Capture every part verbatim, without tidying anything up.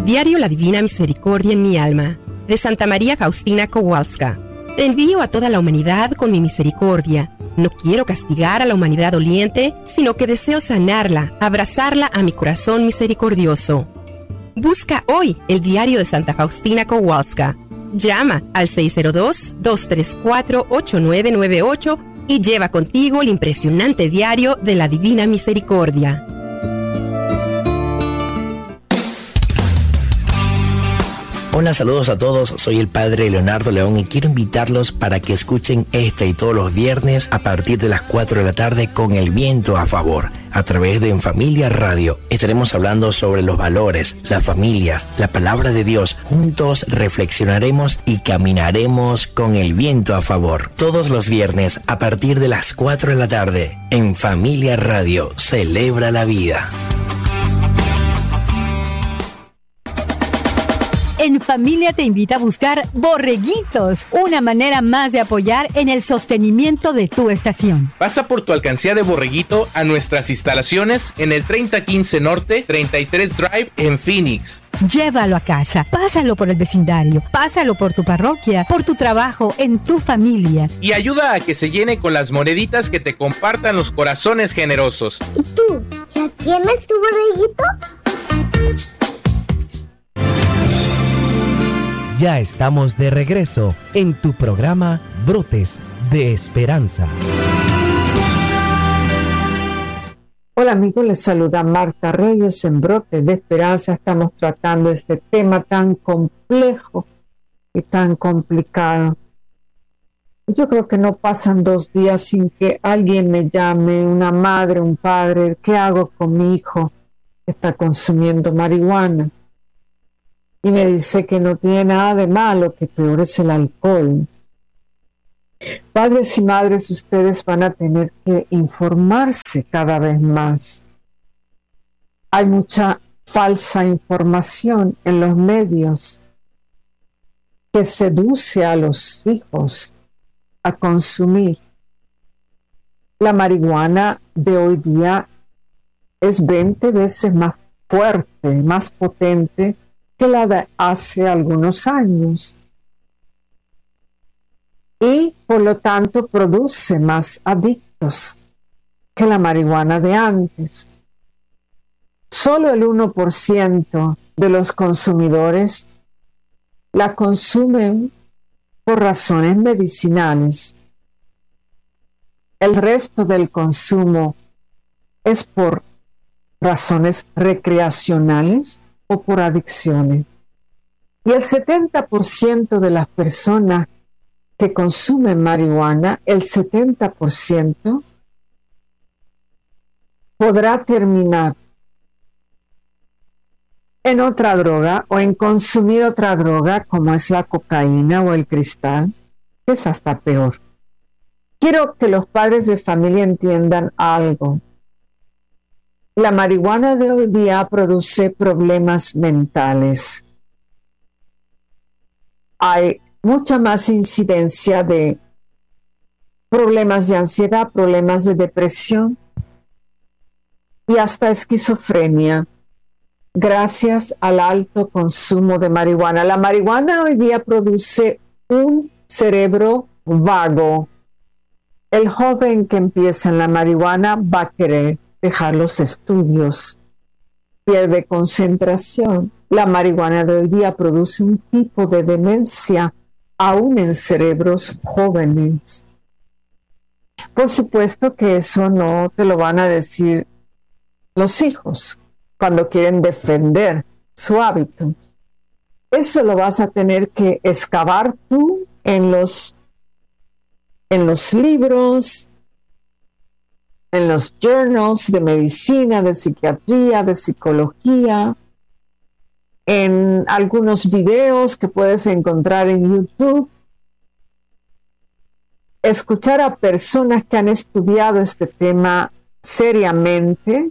Diario La Divina Misericordia en mi alma, de Santa María Faustina Kowalska. Te envío a toda la humanidad con mi misericordia. No quiero castigar a la humanidad doliente, sino que deseo sanarla, abrazarla a mi corazón misericordioso. Busca hoy el diario de Santa Faustina Kowalska. Llama al seis cero dos, dos tres cuatro, ocho nueve nueve ocho y lleva contigo el impresionante diario de la Divina Misericordia. Hola, saludos a todos, soy el Padre Leonardo León y quiero invitarlos para que escuchen este y todos los viernes a partir de las cuatro de la tarde con El Viento a Favor. A través de En Familia Radio estaremos hablando sobre los valores, las familias, la palabra de Dios. Juntos reflexionaremos y caminaremos con el viento a favor. Todos los viernes a partir de las cuatro de la tarde en Familia Radio. Celebra la vida. En Familia te invita a buscar Borreguitos, una manera más de apoyar en el sostenimiento de tu estación. Pasa por tu alcancía de Borreguito a nuestras instalaciones en el treinta quince Norte, treinta y tres Drive en Phoenix. Llévalo a casa, pásalo por el vecindario, pásalo por tu parroquia, por tu trabajo, en tu familia. Y ayuda a que se llene con las moneditas que te compartan los corazones generosos. ¿Y tú? ¿Ya tienes tu borreguito? Ya estamos de regreso en tu programa Brotes de Esperanza. Hola amigos, les saluda Marta Reyes en Brotes de Esperanza. Estamos tratando este tema tan complejo y tan complicado. Yo creo que no pasan dos días sin que alguien me llame, una madre, un padre, ¿qué hago con mi hijo que está consumiendo marihuana? Y me dice que no tiene nada de malo, que peor es el alcohol. Padres y madres, ustedes van a tener que informarse cada vez más. Hay mucha falsa información en los medios que seduce a los hijos a consumir. La marihuana de hoy día es veinte veces más fuerte, más potente que la de hace algunos años y por lo tanto produce más adictos que la marihuana de antes. Solo el uno por ciento de los consumidores la consumen por razones medicinales. El resto del consumo es por razones recreacionales o por adicciones. Y el setenta por ciento de las personas que consumen marihuana, el setenta por ciento podrá terminar en otra droga o en consumir otra droga como es la cocaína o el cristal, que es hasta peor. Quiero que los padres de familia entiendan algo. La marihuana de hoy día produce problemas mentales. Hay mucha más incidencia de problemas de ansiedad, problemas de depresión y hasta esquizofrenia gracias al alto consumo de marihuana. La marihuana hoy día produce un cerebro vago. El joven que empieza en la marihuana va a querer dejar los estudios, pierde concentración. La marihuana de hoy día produce un tipo de demencia aún en cerebros jóvenes. Por supuesto que eso no te lo van a decir los hijos cuando quieren defender su hábito. Eso lo vas a tener que excavar tú en los, en los libros, en los journals de medicina, de psiquiatría, de psicología, en algunos videos que puedes encontrar en YouTube. Escuchar a personas que han estudiado este tema seriamente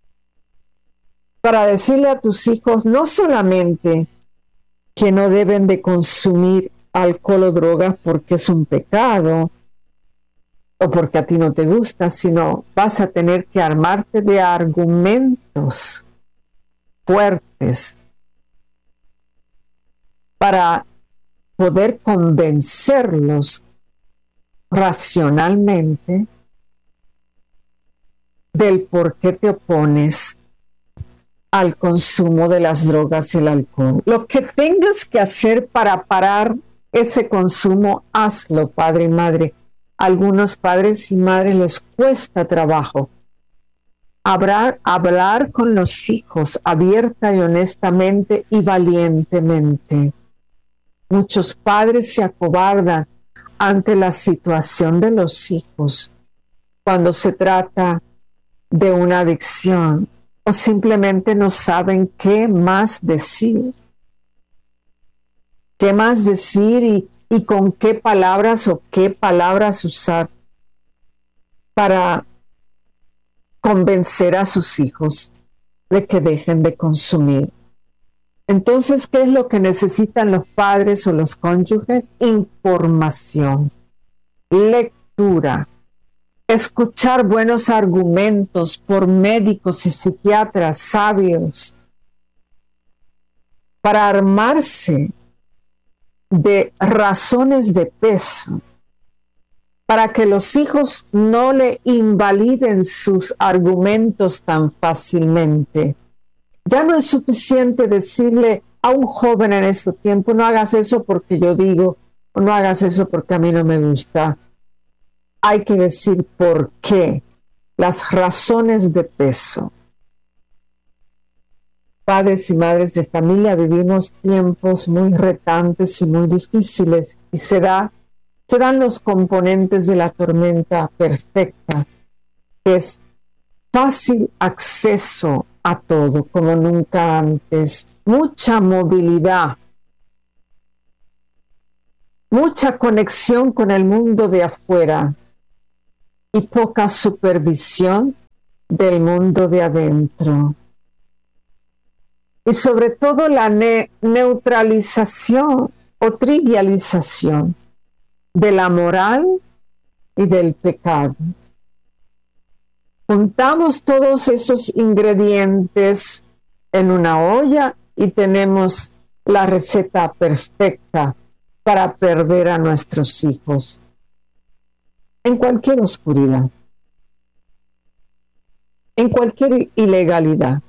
para decirle a tus hijos no solamente que no deben de consumir alcohol o drogas porque es un pecado, o porque a ti no te gusta, sino vas a tener que armarte de argumentos fuertes para poder convencerlos racionalmente del por qué te opones al consumo de las drogas y el alcohol. Lo que tengas que hacer para parar ese consumo, hazlo, padre y madre. A algunos padres y madres les cuesta trabajo hablar, hablar con los hijos abierta y honestamente y valientemente. Muchos padres se acobardan ante la situación de los hijos cuando se trata de una adicción, o simplemente no saben qué más decir. ¿Qué más decir y, y con qué palabras o qué palabras usar para convencer a sus hijos de que dejen de consumir? Entonces, ¿qué es lo que necesitan los padres o los cónyuges? Información, lectura, escuchar buenos argumentos por médicos y psiquiatras sabios para armarse de razones de peso, para que los hijos no le invaliden sus argumentos tan fácilmente. Ya no es suficiente decirle a un joven en este tiempo, no hagas eso porque yo digo, o no hagas eso porque a mí no me gusta. Hay que decir por qué, las razones de peso. Padres y madres de familia, vivimos tiempos muy retantes y muy difíciles y se, da, se dan los componentes de la tormenta perfecta, que es fácil acceso a todo como nunca antes, mucha movilidad, mucha conexión con el mundo de afuera y poca supervisión del mundo de adentro. Y sobre todo la ne- neutralización o trivialización de la moral y del pecado. Juntamos todos esos ingredientes en una olla y tenemos la receta perfecta para perder a nuestros hijos en cualquier oscuridad, en cualquier ilegalidad.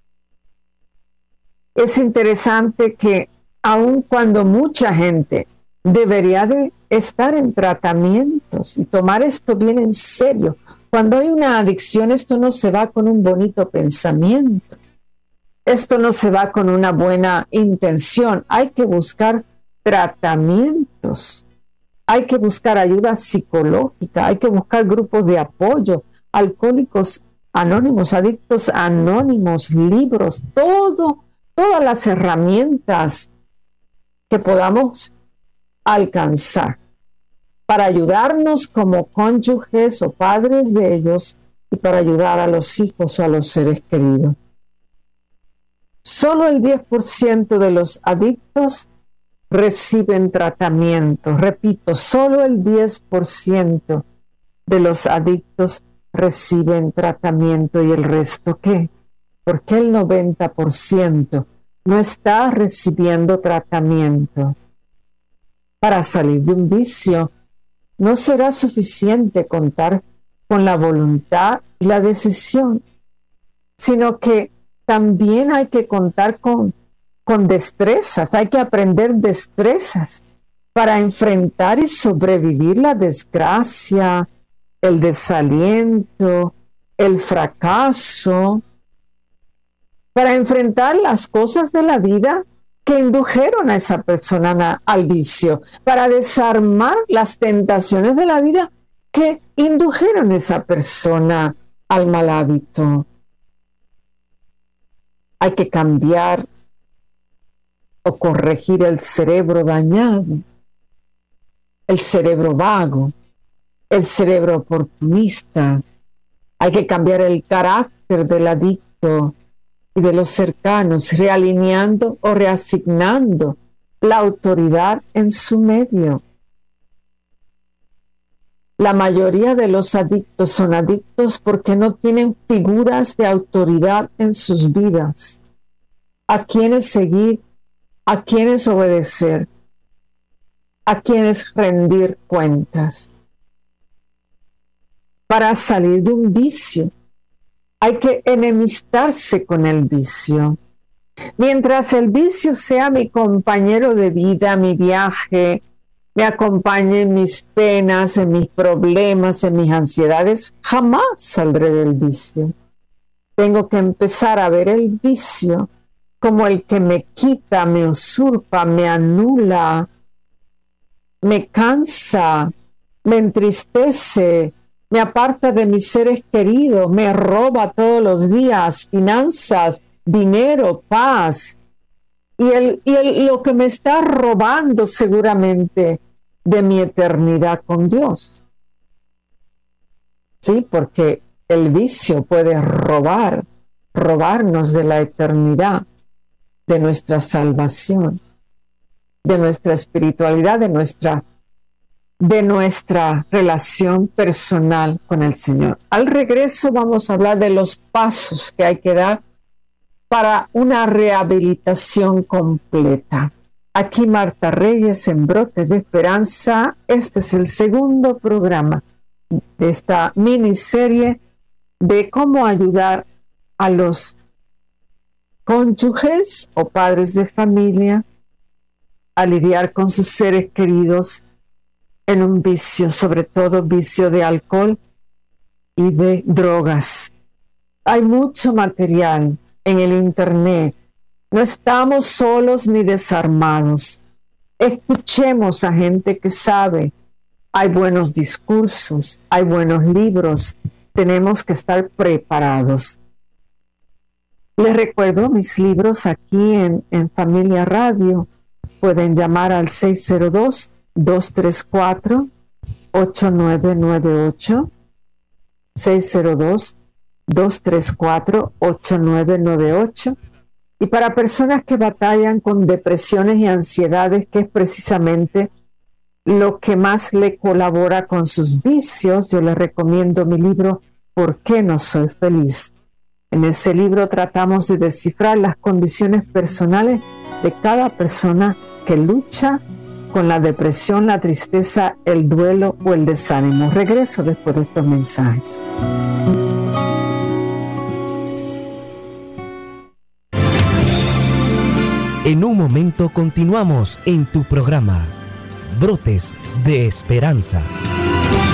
Es interesante que aun cuando mucha gente debería de estar en tratamientos y tomar esto bien en serio, cuando hay una adicción, esto no se va con un bonito pensamiento, esto no se va con una buena intención, hay que buscar tratamientos, hay que buscar ayuda psicológica, hay que buscar grupos de apoyo, alcohólicos anónimos, adictos anónimos, libros, todo, todas las herramientas que podamos alcanzar para ayudarnos como cónyuges o padres de ellos y para ayudar a los hijos o a los seres queridos. Solo el diez por ciento de los adictos reciben tratamiento. Repito, solo el diez por ciento de los adictos reciben tratamiento. ¿Y el resto qué? ¿Por qué el noventa por ciento no está recibiendo tratamiento? Para salir de un vicio, no será suficiente contar con la voluntad y la decisión, sino que también hay que contar con, con destrezas, hay que aprender destrezas para enfrentar y sobrevivir la desgracia, el desaliento, el fracaso, para enfrentar las cosas de la vida que indujeron a esa persona al vicio, para desarmar las tentaciones de la vida que indujeron a esa persona al mal hábito. Hay que cambiar o corregir el cerebro dañado, el cerebro vago, el cerebro oportunista. Hay que cambiar el carácter del adicto y de los cercanos, realineando o reasignando la autoridad en su medio. La mayoría de los adictos son adictos porque no tienen figuras de autoridad en sus vidas, a quienes seguir a quienes obedecer, a quienes rendir cuentas. Para salir de un vicio, hay que enemistarse con el vicio. Mientras el vicio sea mi compañero de vida, mi viaje, me acompañe en mis penas, en mis problemas, en mis ansiedades, jamás saldré del vicio. Tengo que empezar a ver el vicio como el que me quita, me usurpa, me anula, me cansa, me entristece, me aparta de mis seres queridos, me roba todos los días finanzas, dinero, paz. Y, el, y el, lo que me está robando seguramente de mi eternidad con Dios. Sí, porque el vicio puede robar, robarnos de la eternidad, de nuestra salvación, de nuestra espiritualidad, de nuestra, de nuestra relación personal con el Señor. Al regreso vamos a hablar de los pasos que hay que dar para una rehabilitación completa. Aquí Marta Reyes en Brotes de Esperanza. Este es el segundo programa de esta miniserie de cómo ayudar a los cónyuges o padres de familia a lidiar con sus seres queridos en un vicio, sobre todo vicio de alcohol y de drogas. Hay mucho material en el internet. No estamos solos ni desarmados. Escuchemos a gente que sabe. Hay buenos discursos, hay buenos libros. Tenemos que estar preparados. Les recuerdo mis libros aquí en, en Familia Radio. Pueden llamar al seis cero dos, dos tres cuatro, ocho nueve nueve ocho. seis cero dos, dos tres cuatro, ocho nueve nueve ocho. Y para personas que batallan con depresiones y ansiedades, que es precisamente lo que más le colabora con sus vicios, yo les recomiendo mi libro ¿Por qué no soy feliz? En ese libro tratamos de descifrar las condiciones personales de cada persona que lucha con la depresión, la tristeza, el duelo o el desánimo. Regreso después de estos mensajes. En un momento continuamos en tu programa, Brotes de Esperanza.